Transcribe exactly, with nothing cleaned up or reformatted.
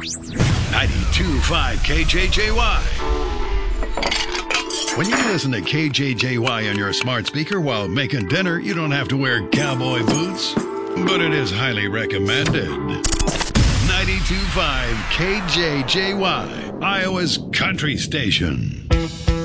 ninety-two point five K J J Y. When you listen to K J J Y on your smart speaker while making dinner, you don't have to wear cowboy boots, but it is highly recommended. ninety-two point five K J J Y, Iowa's country station.